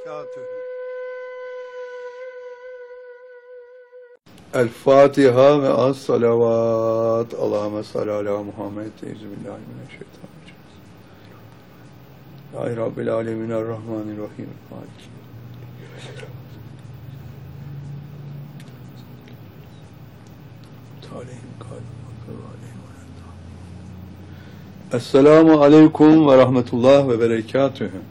berekatühü. El-Fatiha ve as-salavat. Allahümme salli ala Muhammed. Euzubillahimineşşeytanirracim. Ya Rabbil alemin er-Rahmanirrahim. Esselamu aleyküm ve rahmetullah ve berekatühü.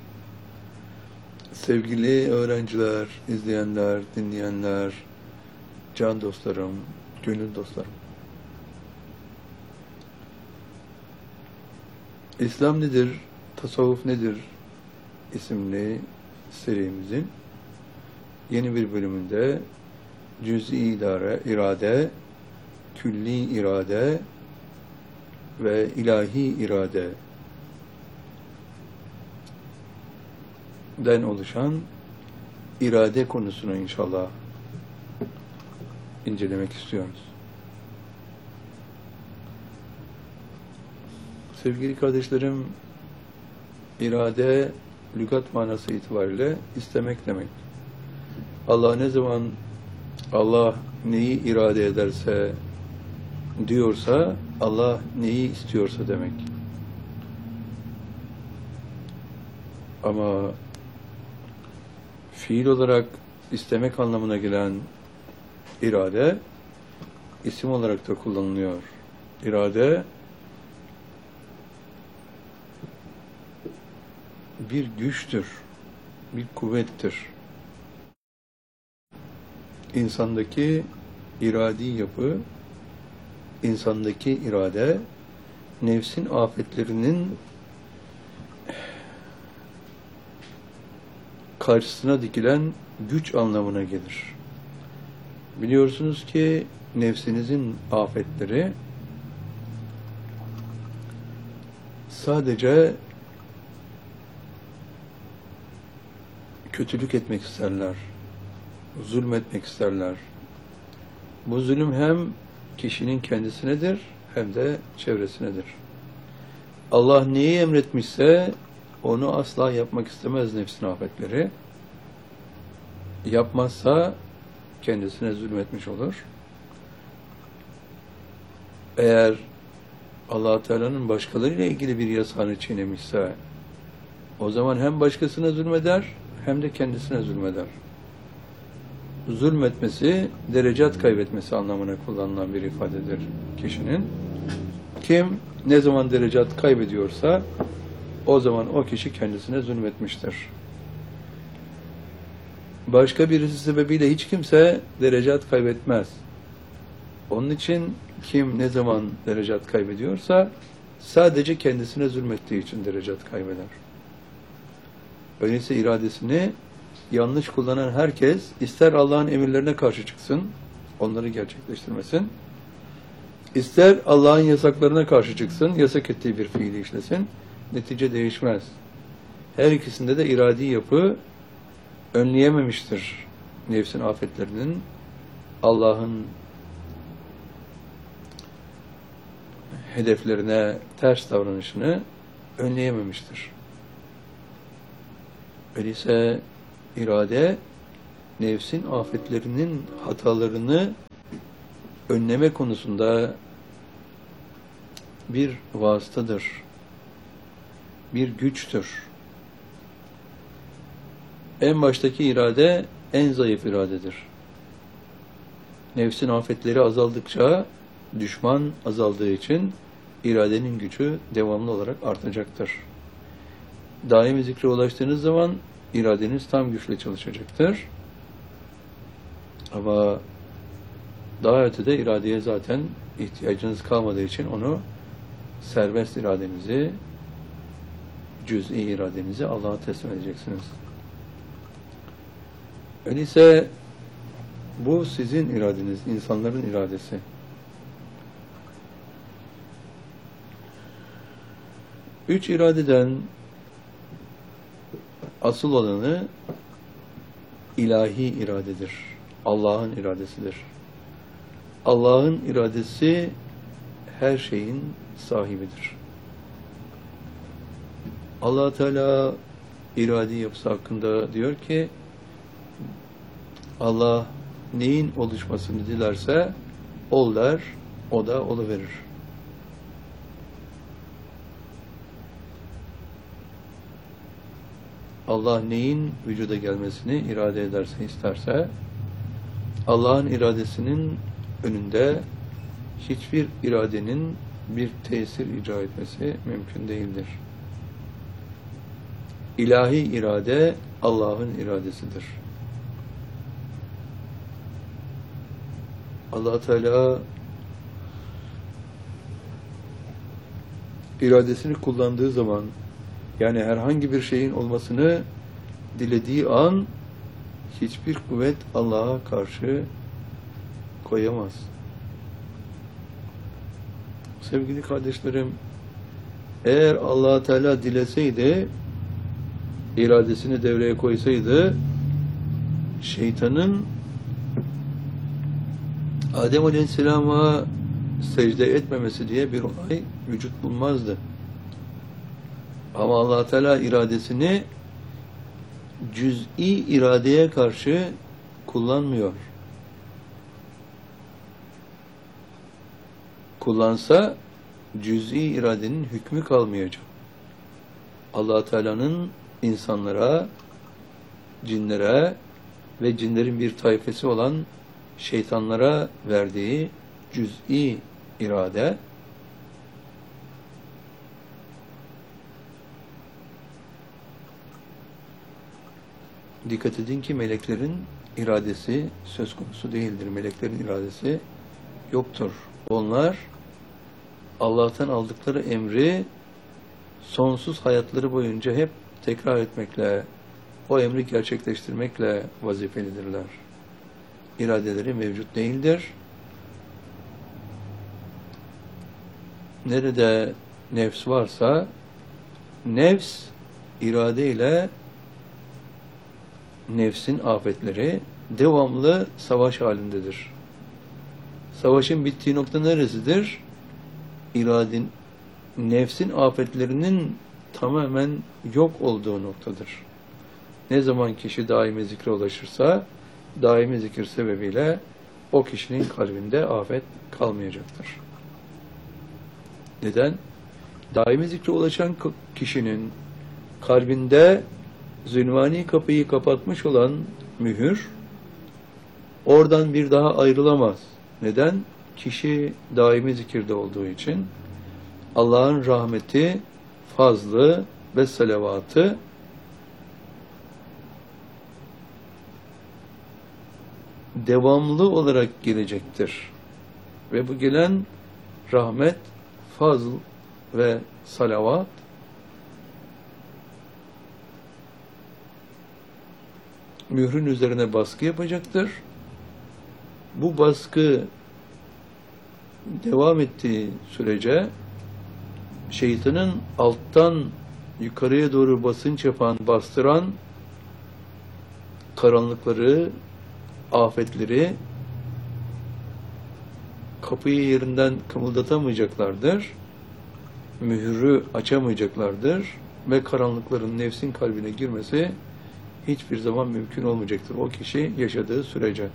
Sevgili öğrenciler, izleyenler, dinleyenler, can dostlarım, gönül dostlarım. İslam nedir, tasavvuf nedir isimli serimizin yeni bir bölümünde cüz'i irade, külli irade ve ilahi iradeden oluşan irade konusunu inşallah incelemek istiyoruz. Sevgili kardeşlerim, irade lügat manası itibariyle istemek demek. Allah neyi irade ederse diyorsa, Allah neyi istiyorsa demek. Ama fiil olarak istemek anlamına gelen irade, isim olarak da kullanılıyor. İrade, bir güçtür, bir kuvvettir. İnsandaki iradi yapı, insandaki irade, nefsin afetlerinin karşısına dikilen güç anlamına gelir. Biliyorsunuz ki nefsinizin afetleri sadece kötülük etmek isterler, zulmetmek isterler. Bu zulüm hem kişinin kendisinedir hem de çevresinedir. Allah neyi emretmişse onu asla yapmak istemez nefsin afetleri. Yapmazsa kendisine zulmetmiş olur. Eğer Allah Teala'nın başkalarıyla ilgili bir yasağını çiğnemişse o zaman hem başkasına zulmeder hem de kendisine zulmeder. Zulmetmesi, derecat kaybetmesi anlamına kullanılan bir ifadedir kişinin. Kim ne zaman derecat kaybediyorsa o zaman o kişi kendisine zulmetmiştir. Başka birisi sebebiyle hiç kimse derecat kaybetmez. Onun için kim ne zaman derecat kaybediyorsa sadece kendisine zulmettiği için derecat kaybeder. Öyleyse iradesini yanlış kullanan herkes ister Allah'ın emirlerine karşı çıksın, onları gerçekleştirmesin, ister Allah'ın yasaklarına karşı çıksın, yasak ettiği bir fiili işlesin, netice değişmez. Her ikisinde de iradi yapı önleyememiştir nefsin afetlerinin, Allah'ın hedeflerine ters davranışını önleyememiştir. Öyleyse irade, nefsin afetlerinin hatalarını önleme konusunda bir vasıtadır, bir güçtür. En baştaki irade, en zayıf iradedir. Nefsin afetleri azaldıkça, düşman azaldığı için iradenin gücü devamlı olarak artacaktır. Daimi zikre ulaştığınız zaman iradeniz tam güçle çalışacaktır. Ama daha ötede iradeye zaten ihtiyacınız kalmadığı için onu serbest iradenizi, cüz'i iradenizi Allah'a teslim edeceksiniz. Öyleyse bu sizin iradeniz, insanların iradesi. Üç iradeden asıl olanı ilahi iradedir. Allah'ın iradesidir. Allah'ın iradesi her şeyin sahibidir. Allah Teala iradi yapısı hakkında diyor ki Allah neyin oluşmasını dilerse ol der, o da oluverir. Allah neyin vücuda gelmesini irade ederse, isterse, Allah'ın iradesinin önünde hiçbir iradenin bir tesir icra etmesi mümkün değildir. İlahi irade Allah'ın iradesidir. Allah Teala iradesini kullandığı zaman, yani herhangi bir şeyin olmasını dilediği an hiçbir kuvvet Allah'a karşı koyamaz. Sevgili kardeşlerim, eğer Allah Teala dileseydi, iradesini devreye koysaydı, şeytanın Adem Aleyhisselam'a secde etmemesi diye bir olay vücut bulmazdı. Ama Allah Teala iradesini cüz'i iradeye karşı kullanmıyor. Kullansa cüz'i iradenin hükmü kalmayacak. Allah Teala'nın insanlara, cinlere ve cinlerin bir tayfesi olan şeytanlara verdiği cüz'i irade, dikkat edin ki meleklerin iradesi söz konusu değildir. Meleklerin iradesi yoktur. Onlar Allah'tan aldıkları emri sonsuz hayatları boyunca hep tekrar etmekle, o emri gerçekleştirmekle vazifelidirler. İradeleri mevcut değildir. Nerede nefs varsa, nefs iradeyle nefsin afetleri devamlı savaş halindedir. Savaşın bittiği nokta neresidir? Nefsin afetlerinin tamamen yok olduğu noktadır. Ne zaman kişi daimi zikre ulaşırsa, daimi zikir sebebiyle o kişinin kalbinde afet kalmayacaktır. Neden? Daimi zikre ulaşan kişinin kalbinde zülmani kapıyı kapatmış olan mühür, oradan bir daha ayrılamaz. Neden? Kişi daimi zikirde olduğu için Allah'ın rahmeti, fazlı ve salavatı devamlı olarak gelecektir. Ve bu gelen rahmet, fazl ve salavat mührün üzerine baskı yapacaktır. Bu baskı devam ettiği sürece şeytanın alttan yukarıya doğru basınç yapan, bastıran karanlıkları, afetleri kapıyı yerinden kımıldatamayacaklardır. Mührü açamayacaklardır ve karanlıkların nefsin kalbine girmesi hiçbir zaman mümkün olmayacaktır. O kişi yaşadığı sürece.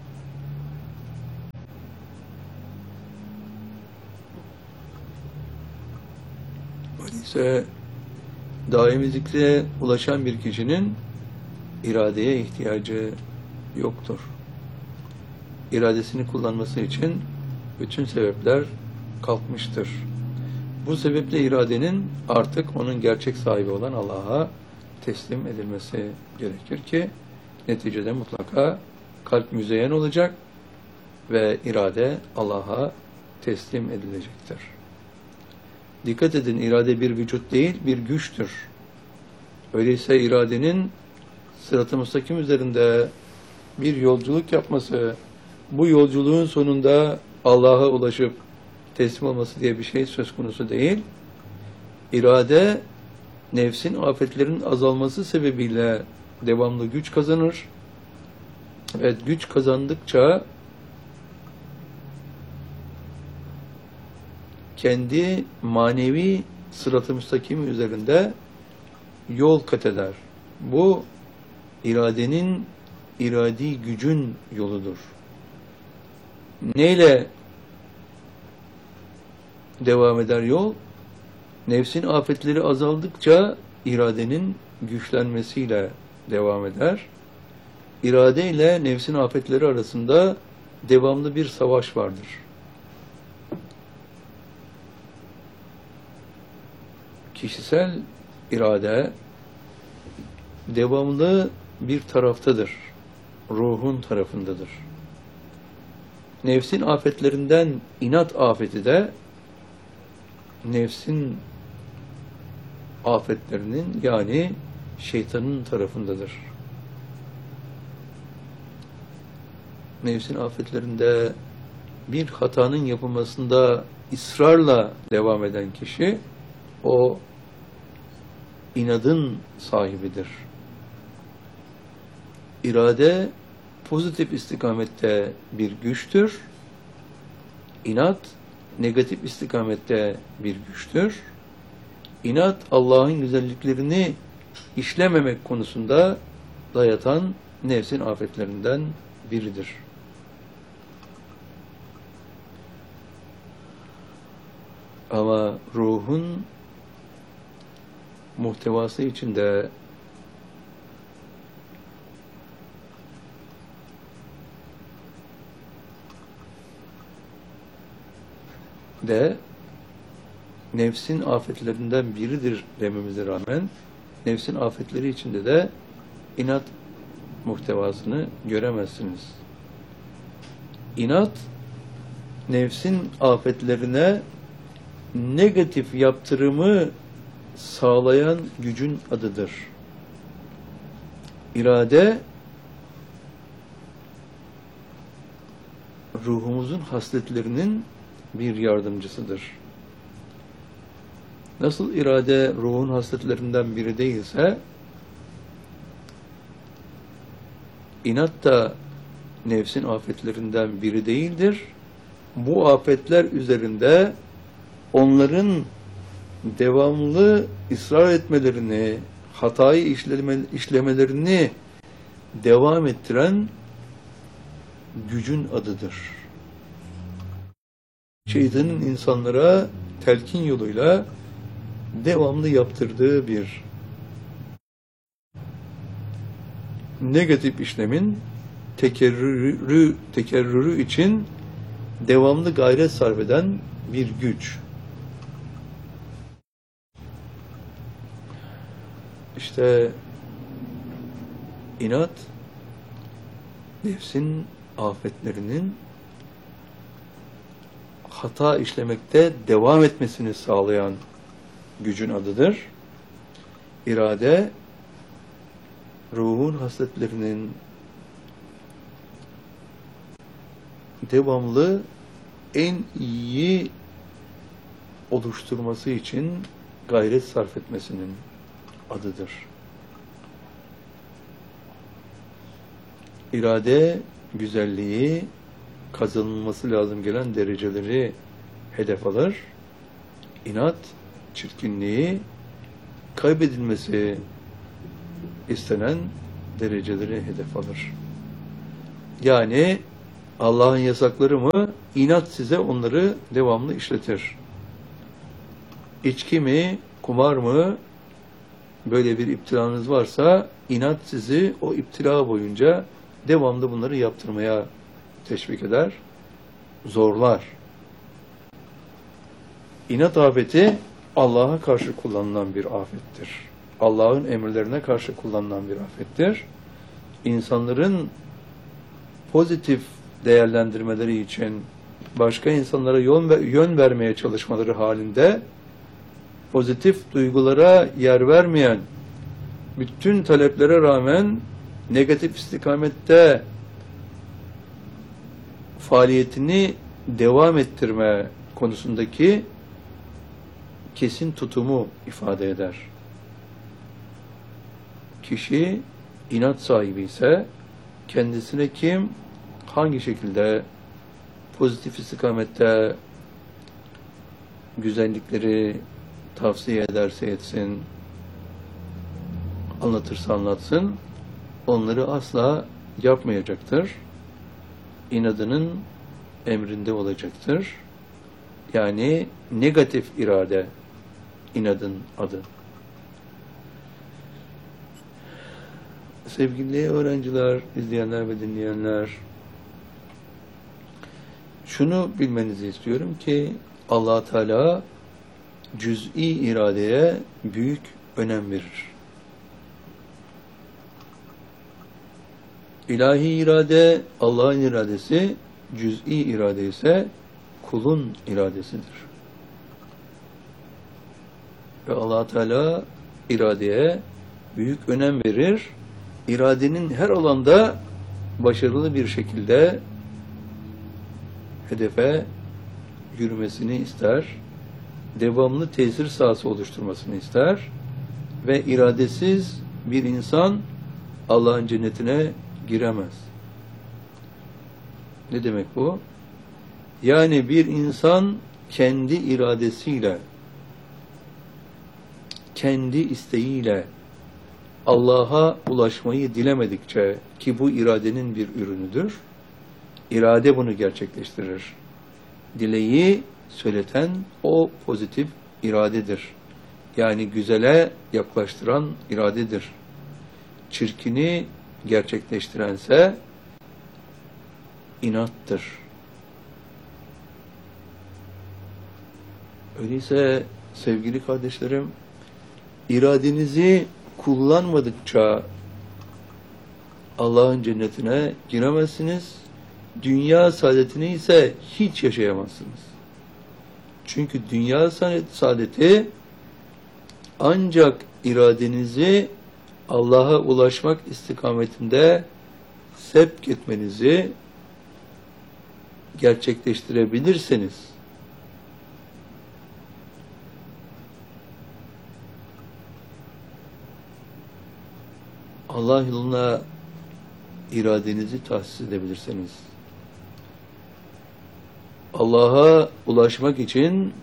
Öyleyse daimi zikre ulaşan bir kişinin iradeye ihtiyacı yoktur. İradesini kullanması için bütün sebepler kalkmıştır. Bu sebeple iradenin artık onun gerçek sahibi olan Allah'a teslim edilmesi gerekir ki neticede mutlaka kalp müzeyyen olacak ve irade Allah'a teslim edilecektir. Dikkat edin, irade bir vücut değil, bir güçtür. Öyleyse iradenin sırat-ı müstakim üzerinde bir yolculuk yapması, bu yolculuğun sonunda Allah'a ulaşıp teslim olması diye bir şey söz konusu değil. İrade, nefsin afetlerin azalması sebebiyle devamlı güç kazanır. Evet, güç kazandıkça kendi manevi sırat-ı müstakim üzerinde yol kat eder. Bu iradenin, iradi gücün yoludur. Neyle devam eder yol? Nefsin afetleri azaldıkça iradenin güçlenmesiyle devam eder. İrade ile nefsin afetleri arasında devamlı bir savaş vardır. Kişisel irade devamlı bir taraftadır. Ruhun tarafındadır. Nefsin afetlerinden inat afeti de nefsin afetlerinin yani şeytanın tarafındadır. Nefsin afetlerinde bir hatanın yapılmasında ısrarla devam eden kişi o inadın sahibidir. İrade pozitif istikamette bir güçtür. İnat negatif istikamette bir güçtür. İnat Allah'ın güzelliklerini işlememek konusunda dayatan nefsin afetlerinden biridir. Ama ruhun muhtevası içinde de nefsin afetlerinden biridir dememize rağmen nefsin afetleri içinde de inat muhtevasını göremezsiniz. İnat nefsin afetlerine negatif yaptırımı sağlayan gücün adıdır. İrade ruhumuzun hasletlerinin bir yardımcısıdır. Nasıl irade ruhun hasletlerinden biri değilse, inat da nefsin afetlerinden biri değildir. Bu afetler üzerinde onların devamlı ısrar etmelerini, hatayı işlemelerini devam ettiren gücün adıdır. Şeytanın insanlara telkin yoluyla devamlı yaptırdığı bir negatif işlemin tekerrürü için devamlı gayret sarf eden bir güç. İşte inat nefsin afetlerinin hata işlemekte devam etmesini sağlayan gücün adıdır. İrade ruhun hasletlerinin devamlı en iyi oluşturması için gayret sarf etmesinin adıdır. İrade güzelliği, kazanılması lazım gelen dereceleri hedef alır. İnat çirkinliği, kaybedilmesi istenen dereceleri hedef alır. Yani Allah'ın yasakları mı? İnat size onları devamlı işletir. İçki mi? Kumar mı? Böyle bir iptilanız varsa inat sizi o iptila boyunca devamlı bunları yaptırmaya teşvik eder, zorlar. İnat afeti Allah'a karşı kullanılan bir afettir. Allah'ın emirlerine karşı kullanılan bir afettir. İnsanların pozitif değerlendirmeleri için başka insanlara yön vermeye çalışmaları halinde pozitif duygulara yer vermeyen, bütün taleplere rağmen negatif istikamette faaliyetini devam ettirme konusundaki kesin tutumu ifade eder. Kişi inat sahibi ise kendisine kim, hangi şekilde pozitif istikamette güzellikleri tavsiye ederse etsin, anlatırsa anlatsın, onları asla yapmayacaktır. İnadının emrinde olacaktır. Yani negatif irade, inadın adı. Sevgili öğrenciler, izleyenler ve dinleyenler, şunu bilmenizi istiyorum ki Allah Teala cüz'i iradeye büyük önem verir. İlahi irade Allah'ın iradesi, cüz'i irade ise kulun iradesidir. Ve Allah Teala iradeye büyük önem verir. İradenin her alanda başarılı bir şekilde hedefe yürümesini ister. Devamlı tesir sahası oluşturmasını ister. Ve iradesiz bir insan Allah'ın cennetine giremez. Ne demek bu? Yani bir insan kendi iradesiyle, kendi isteğiyle Allah'a ulaşmayı dilemedikçe, ki bu iradenin bir ürünüdür, irade bunu gerçekleştirir. Dileği söyleten o pozitif iradedir. Yani güzele yaklaştıran iradedir. Çirkini gerçekleştirense inattır. Öyleyse sevgili kardeşlerim, iradenizi kullanmadıkça Allah'ın cennetine giremezsiniz. Dünya saadetini ise hiç yaşayamazsınız. Çünkü dünya saadeti ancak iradenizi Allah'a ulaşmak istikametinde sevk etmenizi gerçekleştirebilirseniz, Allah yoluna iradenizi tahsis edebilirseniz, Allah'a ulaşmak için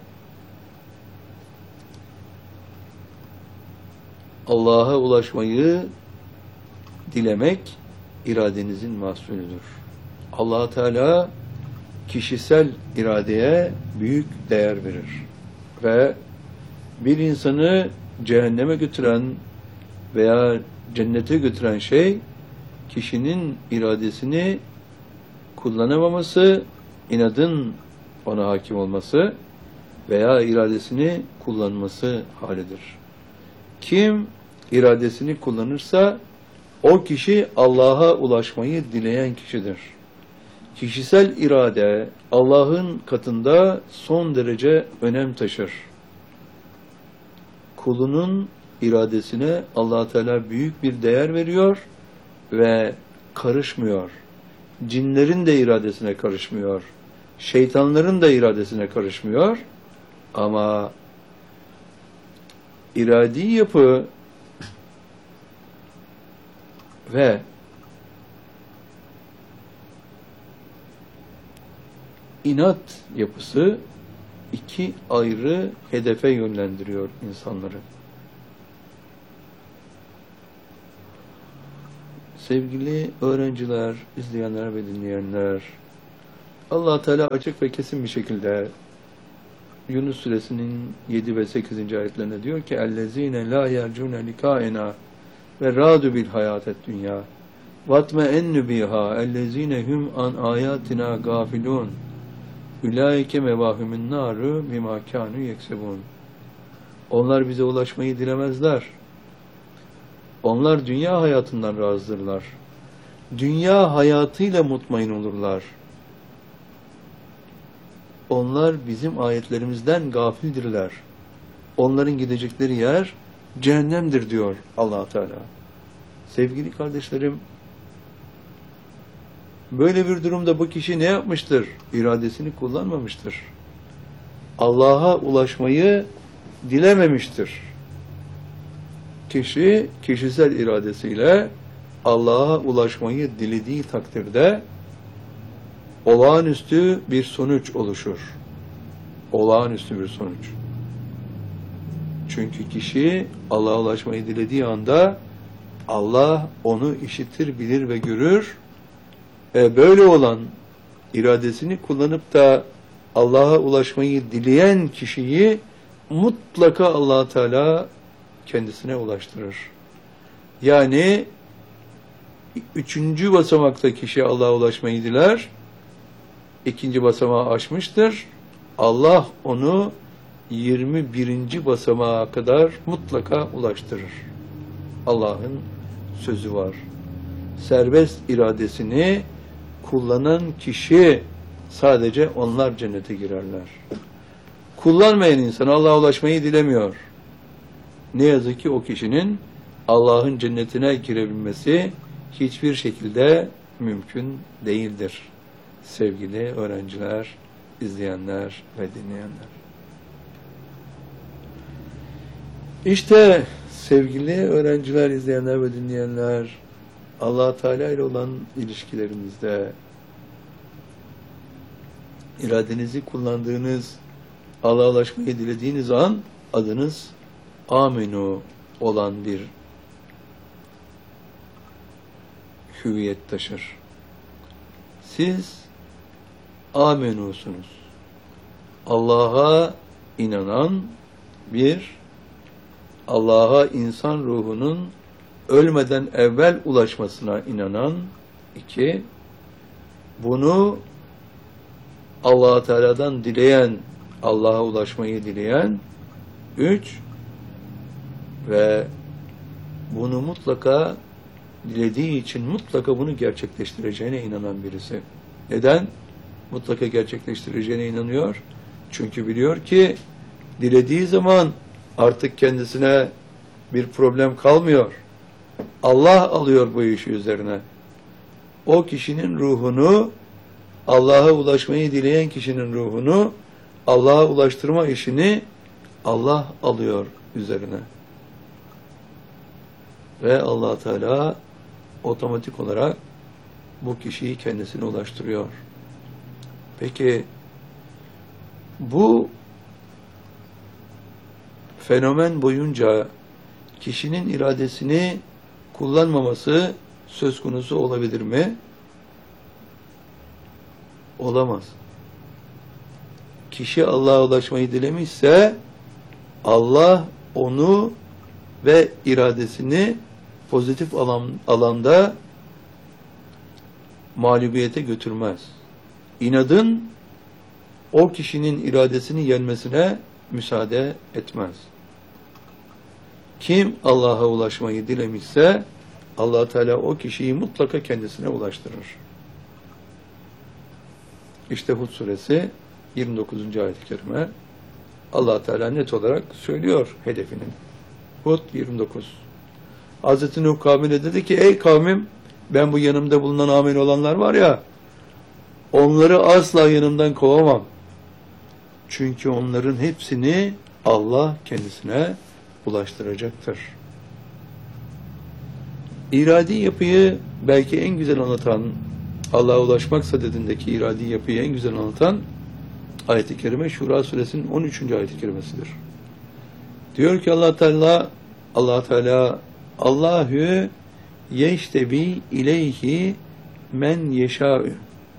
Allah'a ulaşmayı dilemek iradenizin mahsulüdür. Allah Teala kişisel iradeye büyük değer verir ve bir insanı cehenneme götüren veya cennete götüren şey kişinin iradesini kullanamaması, inadın ona hakim olması veya iradesini kullanması halidir. Kim iradesini kullanırsa o kişi Allah'a ulaşmayı dileyen kişidir. Kişisel irade Allah'ın katında son derece önem taşır. Kulunun iradesine Allah Teala büyük bir değer veriyor ve karışmıyor. Cinlerin de iradesine karışmıyor. Şeytanların da iradesine karışmıyor. Ama iradi yapı ve inat yapısı iki ayrı hedefe yönlendiriyor insanları. Sevgili öğrenciler, izleyenler ve dinleyenler, Allah Teala açık ve kesin bir şekilde Yunus suresinin 7 ve 8. ayetlerinde diyor ki اَلَّذ۪ينَ لَا يَرْجُونَ لِكَائِنَا وَرَادُ بِالْحَيَاةِ الدُّنْيَا وَاتْمَئَنُّ بِهَا اَلَّذ۪ينَ هُمْ عَنْ آيَاتِنَا غَافِلُونَ اُولَٰئِكَ مَوَاهُمُ النَّارُ بِمَا كَانُوا يَكْسِبُونَ. Onlar bize ulaşmayı dilemezler. Onlar dünya hayatından razıdırlar. Dünya hayatıyla mutmain olurlar. Onlar bizim ayetlerimizden gafildirler. Onların gidecekleri yer cehennemdir diyor Allah Teala. Sevgili kardeşlerim, böyle bir durumda bu kişi ne yapmıştır? İradesini kullanmamıştır. Allah'a ulaşmayı dilememiştir. Kişi kişisel iradesiyle Allah'a ulaşmayı dilediği takdirde olağanüstü bir sonuç oluşur. Olağanüstü bir sonuç. Çünkü kişi Allah'a ulaşmayı dilediği anda Allah onu işitir, bilir ve görür. Böyle olan, iradesini kullanıp da Allah'a ulaşmayı dileyen kişiyi mutlaka Allah Teala kendisine ulaştırır. Yani 3. basamakta kişi Allah'a ulaşmayı diler. 2. basamağı aşmıştır. Allah onu 21. basamağa kadar mutlaka ulaştırır. Allah'ın sözü var. Serbest iradesini kullanan kişi sadece onlar cennete girerler. Kullanmayan insan Allah'a ulaşmayı dilemiyor. Ne yazık ki o kişinin Allah'ın cennetine girebilmesi hiçbir şekilde mümkün değildir. Sevgili öğrenciler, izleyenler ve dinleyenler. İşte sevgili öğrenciler, izleyenler ve dinleyenler, Allah Teala ile olan ilişkilerinizde iradenizi kullandığınız, Allah'a ulaşmayı dilediğiniz an adınız Aminu olan bir hüviyet taşır. Siz Aminusunuz. Allah'a inanan bir, Allah'a insan ruhunun ölmeden evvel ulaşmasına inanan 2, bunu Allah Teala'dan dileyen, Allah'a ulaşmayı dileyen 3 ve bunu mutlaka dilediği için mutlaka bunu gerçekleştireceğine inanan birisi. Neden? Mutlaka gerçekleştireceğine inanıyor. Çünkü biliyor ki dilediği zaman artık kendisine bir problem kalmıyor. Allah alıyor bu işi üzerine. O kişinin ruhunu, Allah'a ulaşmayı dileyen kişinin ruhunu, Allah'a ulaştırma işini Allah alıyor üzerine. Ve Allah Teala otomatik olarak bu kişiyi kendisine ulaştırıyor. Peki bu fenomen boyunca kişinin iradesini kullanmaması söz konusu olabilir mi? Olamaz. Kişi Allah'a ulaşmayı dilemişse Allah onu ve iradesini pozitif alanda mağlubiyete götürmez. İnadın o kişinin iradesini yenmesine müsaade etmez. Kim Allah'a ulaşmayı dilemişse Allah Teala o kişiyi mutlaka kendisine ulaştırır. İşte Hud suresi 29. ayet-i kerime Allah Teala net olarak söylüyor hedefini. Hud 29. Hazreti Nuh kavmine dedi ki ey kavmim ben bu yanımda bulunan amel olanlar var ya onları asla yanımdan kovamam. Çünkü onların hepsini Allah kendisine ulaştıracaktır. İradi yapıyı belki en güzel anlatan, Allah'a ulaşmak sadedindeki iradi yapıyı en güzel anlatan ayet-i kerime Şura suresinin 13. ayet-i kerimesidir. Diyor ki Allah Teala Allahü yeştebi ileyhi men yeşâ'ü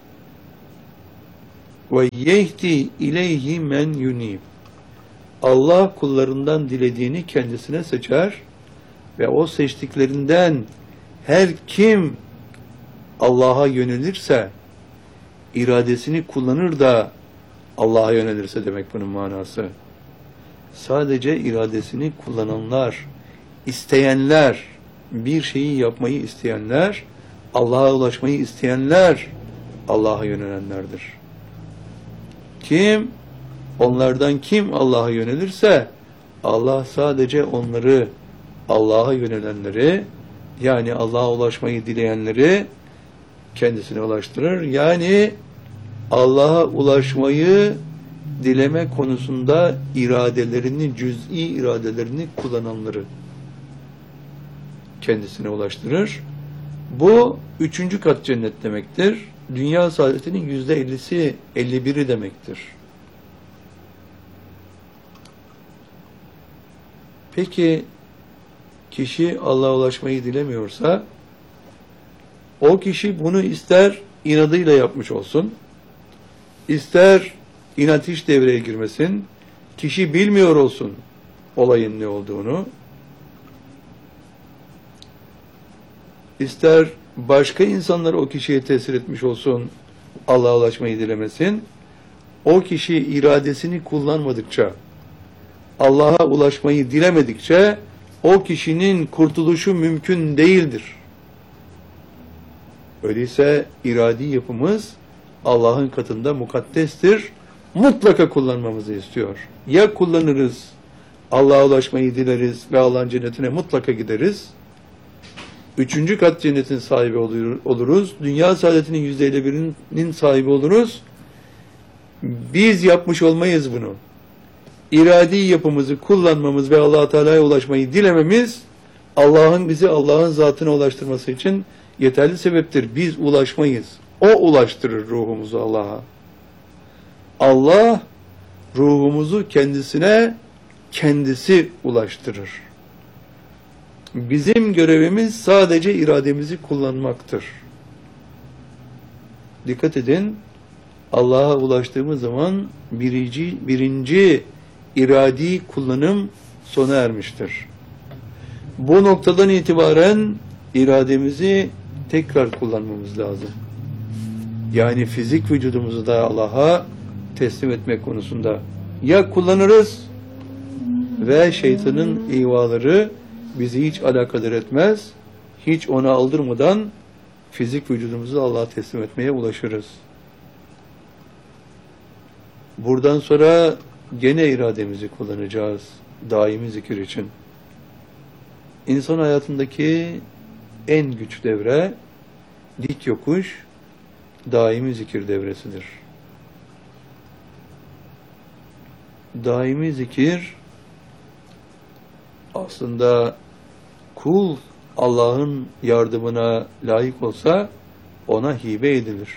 ve yehdi ileyhi men yunib. Allah kullarından dilediğini kendisine seçer ve o seçtiklerinden her kim Allah'a yönelirse, iradesini kullanır da Allah'a yönelirse demek bunun manası. Sadece iradesini kullananlar, isteyenler, bir şeyi yapmayı isteyenler, Allah'a ulaşmayı isteyenler Allah'a yönelenlerdir. Onlardan kim Allah'a yönelirse Allah sadece onları, Allah'a yönelenleri, yani Allah'a ulaşmayı dileyenleri kendisine ulaştırır. Yani Allah'a ulaşmayı dileme konusunda iradelerini, cüz'i iradelerini kullananları kendisine ulaştırır. Bu 3. kat cennet demektir. Dünya saadetinin %50'si, 51'i demektir. Peki kişi Allah'a ulaşmayı dilemiyorsa, o kişi bunu ister inadıyla yapmış olsun, ister inat hiç devreye girmesin, kişi bilmiyor olsun olayın ne olduğunu, ister başka insanlar o kişiye tesir etmiş olsun, Allah'a ulaşmayı dilemesin, o kişi iradesini kullanmadıkça, Allah'a ulaşmayı dilemedikçe, o kişinin kurtuluşu mümkün değildir. Öyleyse iradi yapımız Allah'ın katında mukaddestir, mutlaka kullanmamızı istiyor. Ya kullanırız, Allah'a ulaşmayı dileriz ve Allah'ın cennetine mutlaka gideriz. 3. kat cennetin sahibi oluruz. Dünya saadetinin %51'inin sahibi oluruz. Biz yapmış olmayız bunu. İradi yapımızı kullanmamız ve Allah-u Teala'ya ulaşmayı dilememiz, Allah'ın bizi Allah'ın zatına ulaştırması için yeterli sebeptir. Biz ulaşmayız. O ulaştırır ruhumuzu Allah'a. Allah ruhumuzu kendisine kendisi ulaştırır. Bizim görevimiz sadece irademizi kullanmaktır. Dikkat edin, Allah'a ulaştığımız zaman birinci iradi kullanım sona ermiştir. Bu noktadan itibaren irademizi tekrar kullanmamız lazım. Yani fizik vücudumuzu da Allah'a teslim etmek konusunda ya kullanırız ve şeytanın ihvaları bizi hiç alakadar etmez, hiç ona aldırmadan fizik vücudumuzu Allah'a teslim etmeye ulaşırız. Buradan sonra gene irademizi kullanacağız daimi zikir için. İnsan hayatındaki en güç devre, dik yokuş, daimi zikir devresidir. Daimi zikir, aslında kul Allah'ın yardımına layık olsa ona hibe edilir.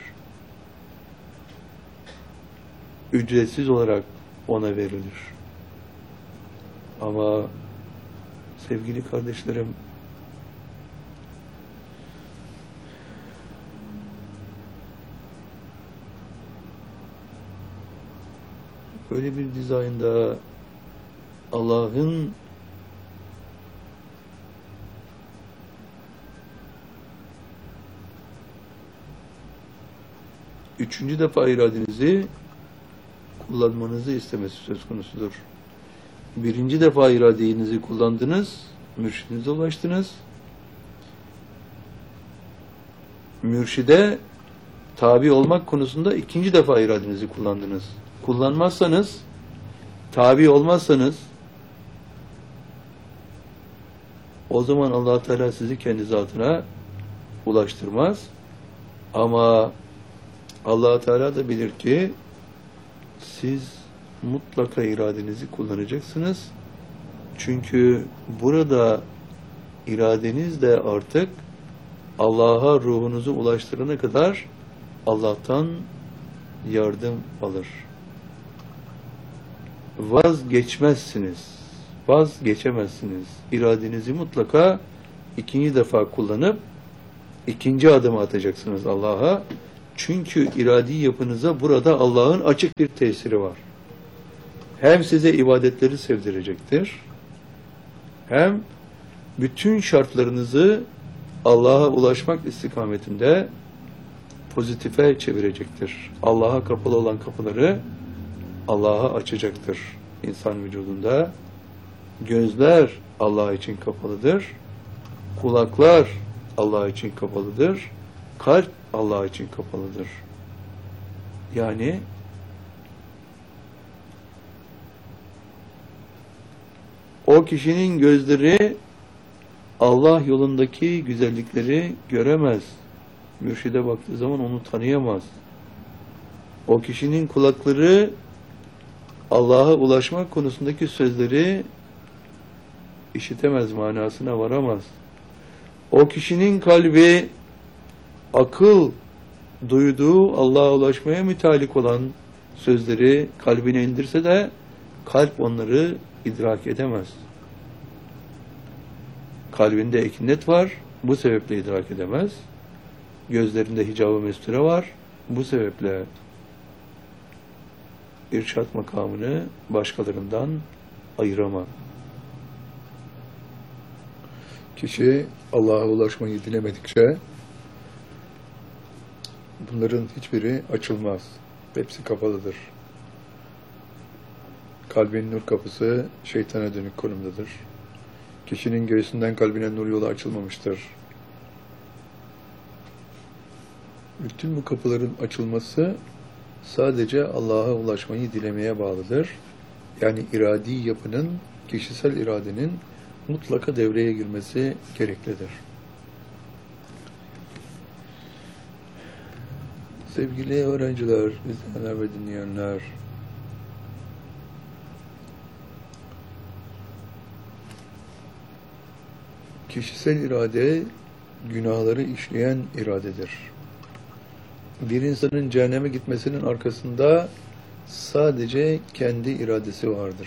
Ücretsiz olarak ona verilir. Ama sevgili kardeşlerim, böyle bir dizaynda Allah'ın üçüncü defa iradenizi kullanmanızı istemesi söz konusudur. Birinci defa iradenizi kullandınız, mürşidinize ulaştınız. Mürşide tabi olmak konusunda ikinci defa iradenizi kullandınız. Kullanmazsanız, tabi olmazsanız, o zaman Allah Teala sizi kendi zatına ulaştırmaz. Ama Allah Teala da bilir ki siz mutlaka iradenizi kullanacaksınız. Çünkü burada iradeniz de artık Allah'a ruhunuzu ulaştırana kadar Allah'tan yardım alır. Vazgeçemezsiniz. İradenizi mutlaka ikinci defa kullanıp ikinci adımı atacaksınız Allah'a. Çünkü iradi yapınıza burada Allah'ın açık bir tesiri var. Hem size ibadetleri sevdirecektir, hem bütün şartlarınızı Allah'a ulaşmak istikametinde pozitife çevirecektir. Allah'a kapalı olan kapıları Allah'a açacaktır insan vücudunda. Gözler Allah için kapalıdır, kulaklar Allah için kapalıdır, kalp Allah için kapalıdır. Yani o kişinin gözleri Allah yolundaki güzellikleri göremez. Mürşide baktığı zaman onu tanıyamaz. O kişinin kulakları Allah'a ulaşmak konusundaki sözleri işitemez, manasına varamaz. O kişinin kalbi, akıl duyduğu Allah'a ulaşmaya mütalik olan sözleri kalbine indirse de kalp onları idrak edemez. Kalbinde ekinet var, bu sebeple idrak edemez. Gözlerinde hicab-ı mesture var, bu sebeple irşat makamını başkalarından ayıramaz. Kişi Allah'a ulaşmayı dilemedikçe bunların hiçbiri açılmaz. Hepsi kapalıdır. Kalbin nur kapısı şeytana dönük konumdadır. Kişinin göğsünden kalbine nur yolu açılmamıştır. Bütün bu kapıların açılması sadece Allah'a ulaşmayı dilemeye bağlıdır. Yani iradi yapının, kişisel iradenin mutlaka devreye girmesi gereklidir. Sevgili öğrenciler, izleyenler ve dinleyenler, kişisel irade, günahları işleyen iradedir. Bir insanın cehenneme gitmesinin arkasında sadece kendi iradesi vardır.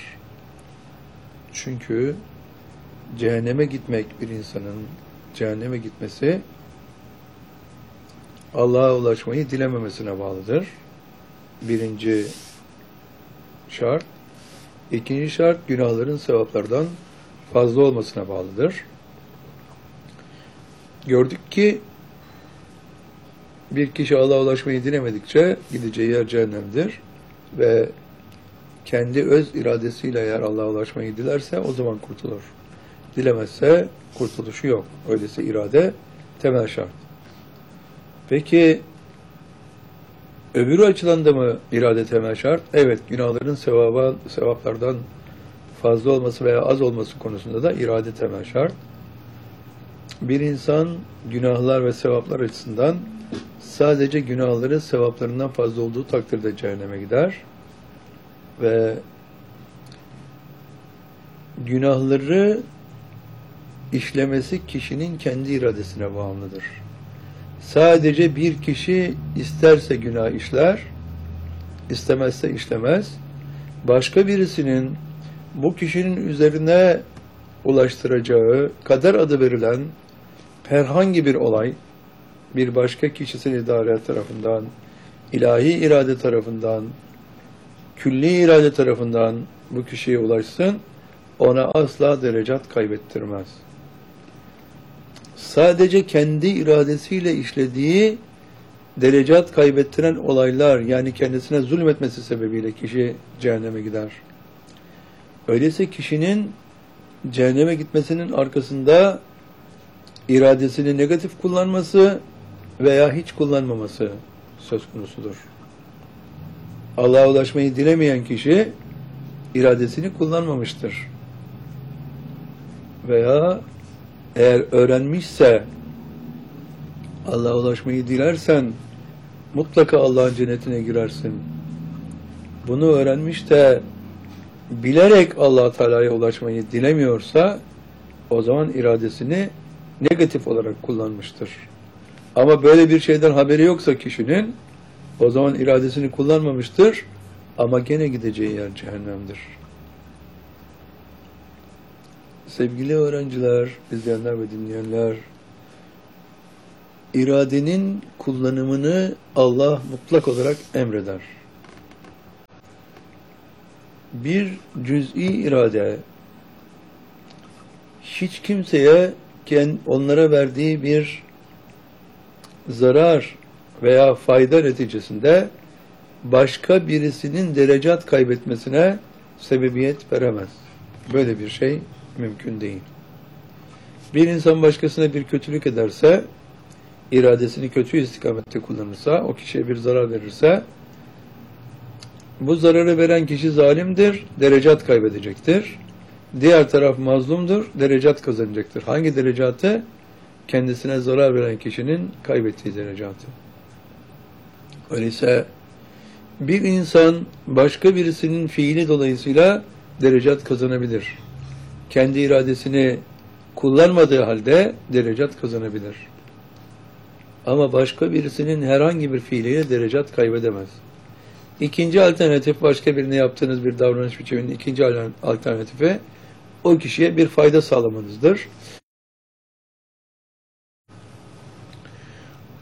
Çünkü cehenneme gitmek, bir insanın cehenneme gitmesi, Allah'a ulaşmayı dilememesine bağlıdır. Birinci şart. İkinci şart, günahların sevaplardan fazla olmasına bağlıdır. Gördük ki bir kişi Allah'a ulaşmayı dilemedikçe gideceği yer cehennemdir ve kendi öz iradesiyle eğer Allah'a ulaşmayı dilerse o zaman kurtulur. Dilemezse kurtuluşu yok. Öyleyse irade temel şart. Peki öbürü açıdan da mı irade temel şart? Evet, günahların sevaplardan fazla olması veya az olması konusunda da irade temel şart. Bir insan günahlar ve sevaplar açısından sadece günahları sevaplarından fazla olduğu takdirde cehenneme gider ve günahları işlemesi kişinin kendi iradesine bağımlıdır. Sadece bir kişi isterse günah işler, istemezse işlemez. Başka birisinin bu kişinin üzerine ulaştıracağı kader adı verilen herhangi bir olay, bir başka kişisel idare tarafından, ilahi irade tarafından, külli irade tarafından bu kişiye ulaşsın, ona asla derecat kaybettirmez. Sadece kendi iradesiyle işlediği derecat kaybettiren olaylar, yani kendisine zulmetmesi sebebiyle kişi cehenneme gider. Öyleyse kişinin cehenneme gitmesinin arkasında iradesini negatif kullanması veya hiç kullanmaması söz konusudur. Allah'a ulaşmayı dilemeyen kişi iradesini kullanmamıştır. Veya eğer öğrenmişse Allah'a ulaşmayı dilersen mutlaka Allah'ın cennetine girersin. Bunu öğrenmiş de bilerek Allah Teala'ya ulaşmayı dilemiyorsa o zaman iradesini negatif olarak kullanmıştır. Ama böyle bir şeyden haberi yoksa kişinin o zaman iradesini kullanmamıştır ama gene gideceği yer cehennemdir. Sevgili öğrenciler, izleyenler ve dinleyenler, iradenin kullanımını Allah mutlak olarak emreder. Bir cüz'i irade hiç kimseye onlara verdiği bir zarar veya fayda neticesinde başka birisinin derecat kaybetmesine sebebiyet veremez. Böyle bir şey mümkün değil. Bir insan başkasına bir kötülük ederse, iradesini kötü istikamette kullanırsa, o kişiye bir zarar verirse, bu zararı veren kişi zalimdir, derecat kaybedecektir. Diğer taraf mazlumdur, derecat kazanacaktır. Hangi derecatı? Kendisine zarar veren kişinin kaybettiği derecatı. Öyleyse bir insan başka birisinin fiili dolayısıyla derecat kazanabilir. Kendi iradesini kullanmadığı halde derecat kazanabilir. Ama başka birisinin herhangi bir fiiliyle derecat kaybedemez. İkinci alternatif, başka birine yaptığınız bir davranış biçiminin ikinci alternatifi o kişiye bir fayda sağlamanızdır.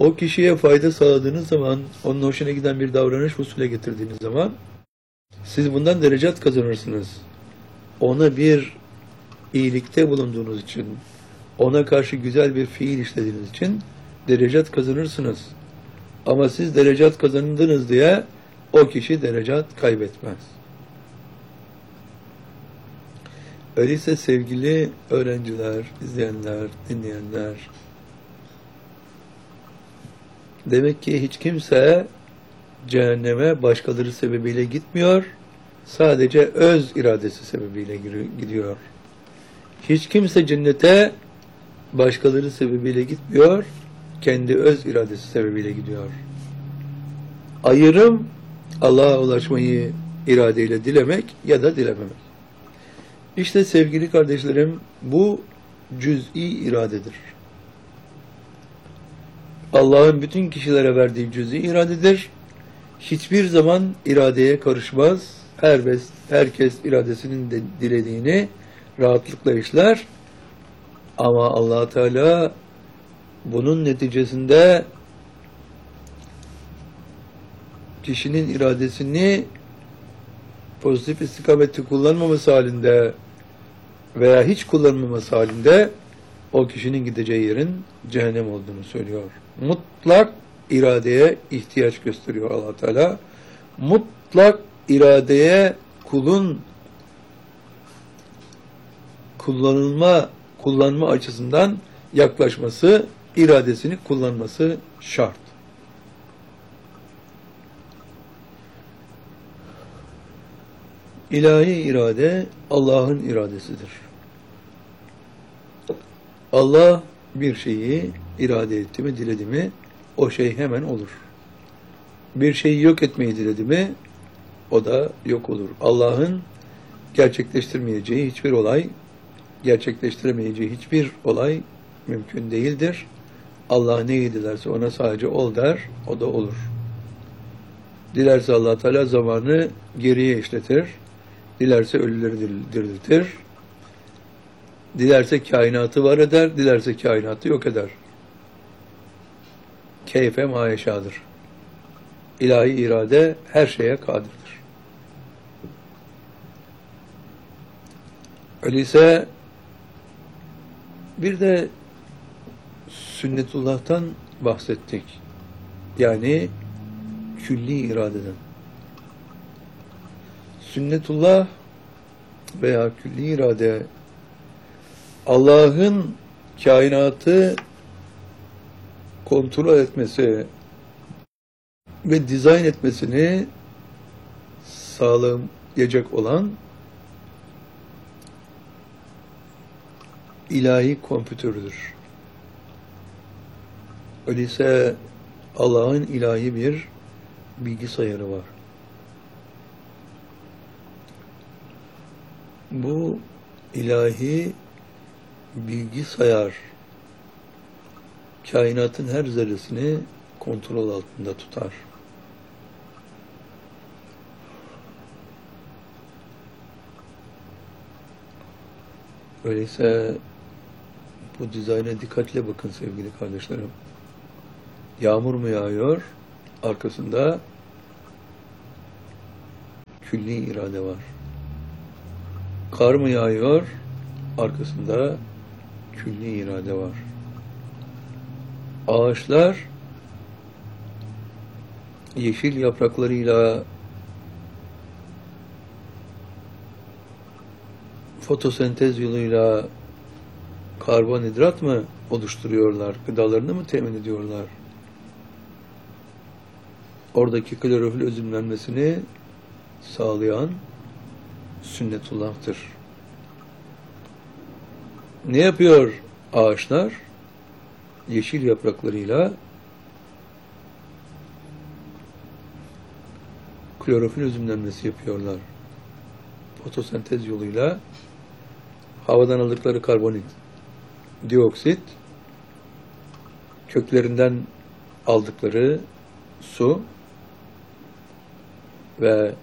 O kişiye fayda sağladığınız zaman, onun hoşuna giden bir davranış usule getirdiğiniz zaman, siz bundan derecat kazanırsınız. Ona bir iyilikte bulunduğunuz için, ona karşı güzel bir fiil işlediğiniz için derecat kazanırsınız. Ama siz derecat kazandınız diye o kişi derecat kaybetmez. Öyleyse sevgili öğrenciler, izleyenler, dinleyenler, demek ki hiç kimse cehenneme başkaları sebebiyle gitmiyor, sadece öz iradesi sebebiyle gidiyor. Hiç kimse cennete başkaları sebebiyle gitmiyor, kendi öz iradesi sebebiyle gidiyor. Ayrım, Allah'a ulaşmayı iradeyle dilemek ya da dilememek. İşte sevgili kardeşlerim, bu cüz'i iradedir. Allah'ın bütün kişilere verdiği cüz'i iradedir. Hiçbir zaman iradeye karışmaz. Herkes iradesinin de dilediğini rahatlıkla işler. Ama Allah Teala bunun neticesinde kişinin iradesini pozitif istikamette kullanmaması halinde veya hiç kullanmaması halinde o kişinin gideceği yerin cehennem olduğunu söylüyor. Mutlak iradeye ihtiyaç gösteriyor Allah Teala. Mutlak iradeye kulun kullanma açısından yaklaşması, iradesini kullanması şart. İlahi irade Allah'ın iradesidir. Allah bir şeyi irade etti mi, diledi mi, o şey hemen olur. Bir şeyi yok etmeyi diledi mi, o da yok olur. Allah'ın gerçekleştirmeyeceği hiçbir olay, gerçekleştiremeyeceği hiçbir olay mümkün değildir. Allah neyi dilerse ona sadece ol der, o da olur. Dilerse Allah Teala zamanı geriye işletir, dilerse ölüleri diriltir, dilerse kainatı var eder, dilerse kainatı yok eder. Keyfe mayeşadır. İlahi irade her şeye kadirdir. Öyleyse bir de sünnetullah'tan bahsettik. Yani külli iradeden. Sünnetullah veya külli irade Allah'ın kainatı kontrol etmesi ve dizayn etmesini sağlayacak olan ilahi kompütürdür. Öyleyse Allah'ın ilahi bir bilgisayarı var. Bu ilahi bilgisayar kainatın her zerresini kontrol altında tutar. Öyleyse bu dizayna dikkatle bakın sevgili kardeşlerim. Yağmur mu yağıyor? Arkasında külli irade var. Kar mı yağıyor? Arkasında külli irade var. Ağaçlar yeşil yapraklarıyla fotosentez yoluyla karbonhidrat mı oluşturuyorlar? Gıdalarını mı temin ediyorlar? Oradaki klorofil özümlenmesini sağlayan sünnetullah'tır. Ne yapıyor ağaçlar? Yeşil yapraklarıyla klorofil özümlenmesi yapıyorlar. Fotosentez yoluyla havadan aldıkları karbondioksit, köklerinden aldıkları su ve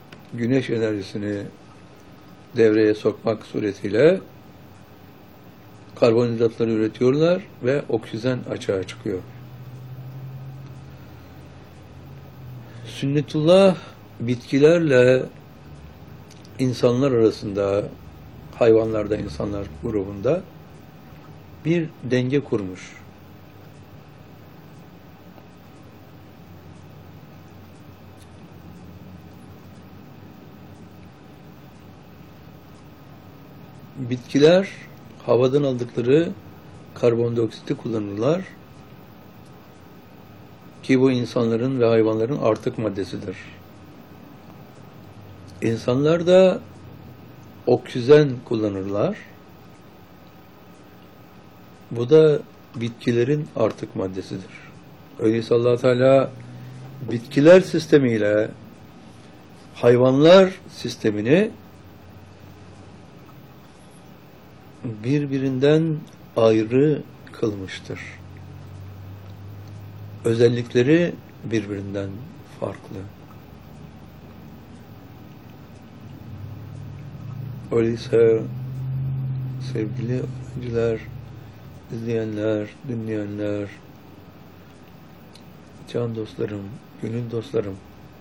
güneş enerjisini devreye sokmak suretiyle karbonhidratları üretiyorlar ve oksijen açığa çıkıyor. Sünnetullah bitkilerle insanlar arasında, hayvanlarda insanlar grubunda bir denge kurmuş. Bitkiler havadan aldıkları karbondioksiti kullanırlar ki bu insanların ve hayvanların artık maddesidir. İnsanlar da oksijen kullanırlar. Bu da bitkilerin artık maddesidir. Öyleyse Allah Teala bitkiler sistemiyle hayvanlar sistemini birbirinden ayrı kılmıştır. Özellikleri birbirinden farklı. Öyleyse sevgili öğrenciler, izleyenler, dinleyenler, can dostlarım, gönül dostlarım,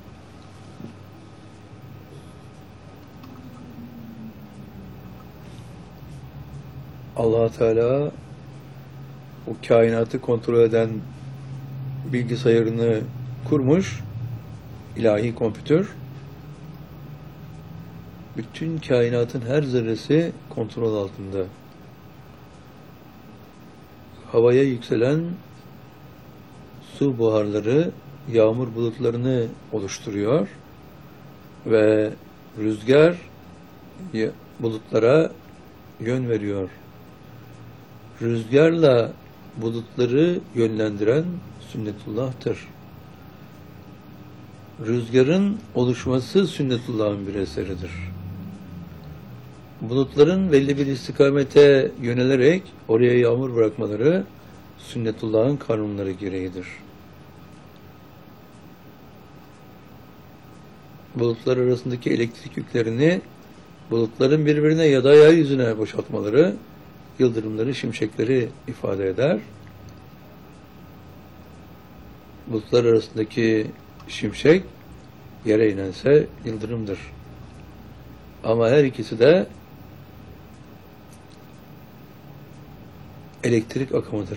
Allah Teala o kainatı kontrol eden bilgisayarını kurmuş, ilahi kompütör. Bütün kainatın her zerresi kontrol altında. Havaya yükselen su buharları yağmur bulutlarını oluşturuyor ve rüzgar bulutlara yön veriyor. Rüzgarla bulutları yönlendiren sünnetullah'tır. Rüzgarın oluşması sünnetullah'ın bir eseridir. Bulutların belli bir istikamete yönelerek oraya yağmur bırakmaları sünnetullah'ın kanunları gereğidir. Bulutlar arasındaki elektrik yüklerini bulutların birbirine ya da yeryüzüne boşaltmaları yıldırımları, şimşekleri ifade eder. Bulutlar arasındaki şimşek yere inense yıldırımdır. Ama her ikisi de elektrik akımıdır.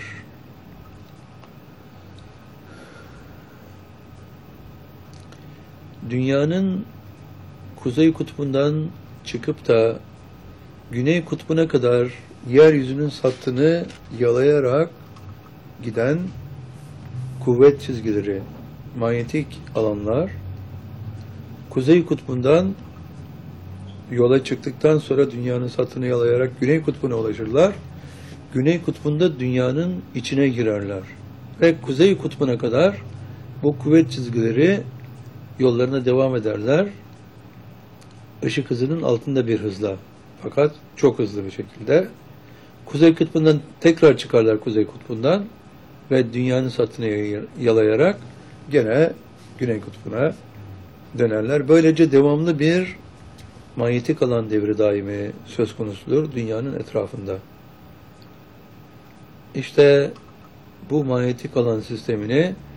Dünyanın kuzey kutbundan çıkıp da güney kutbuna kadar yeryüzünün sattını yalayarak giden kuvvet çizgileri, manyetik alanlar, kuzey kutbundan yola çıktıktan sonra dünyanın sattını yalayarak güney kutbuna ulaşırlar. Güney kutbunda dünyanın içine girerler. Ve kuzey kutbuna kadar bu kuvvet çizgileri yollarına devam ederler. Işık hızının altında bir hızla. Fakat çok hızlı bir şekilde. Kuzey kutbundan tekrar çıkarlar kuzey kutbundan ve dünyanın sattını yalayarak gene güney kutbuna dönerler. Böylece devamlı bir manyetik alan devri daimi söz konusudur dünyanın etrafında. İşte bu manyetik alan sistemini